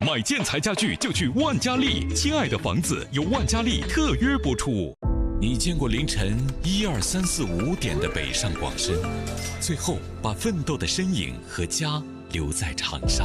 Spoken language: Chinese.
买建材家具就去万家丽，亲爱的房子由万家丽特约播出。你见过凌晨1、2、3、4、5点的北上广深，最后把奋斗的身影和家留在长沙。